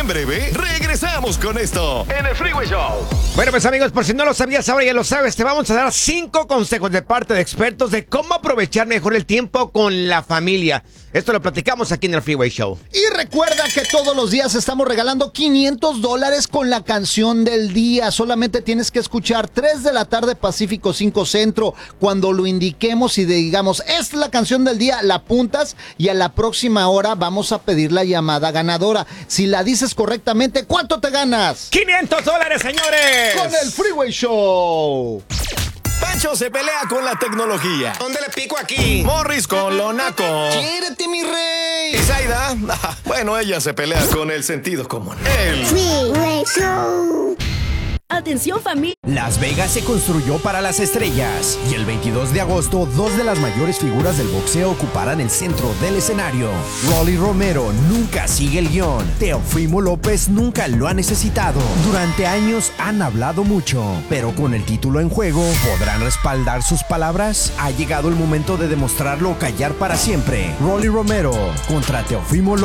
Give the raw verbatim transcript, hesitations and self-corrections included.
En breve, regresamos con esto en el Freeway Show. Bueno, pues amigos, por si no lo sabías, ahora ya lo sabes. Te vamos a dar cinco consejos de parte de expertos de cómo aprovechar mejor el tiempo con la familia. Esto lo platicamos aquí en el Freeway Show. Y recuerda que todos los días estamos regalando quinientos dólares con la canción del día. Solamente tienes que escuchar tres de la tarde Pacífico, cinco Centro. Cuando lo indiquemos y digamos, es la canción del día, la apuntas y a la próxima hora vamos a pedir la llamada ganadora. Si la dices correctamente, ¿cuánto te ganas? ¡quinientos dólares, señores! Con el Freeway Show. Pancho se pelea con la tecnología. ¿Dónde le pico aquí? Morris con lo naco. ¡Quiérete, mi rey! Y Zaida, bueno, ella se pelea con el sentido común. El Freeway Show. Atención familia. Las Vegas se construyó para las estrellas y el veintidós de agosto dos de las mayores figuras del boxeo ocuparán el centro del escenario. Rolly Romero nunca sigue el guión. Teofimo López nunca lo ha necesitado. Durante años han hablado mucho, pero con el título en juego, ¿podrán respaldar sus palabras? Ha llegado el momento de demostrarlo o callar para siempre. Rolly Romero contra Teofimo López.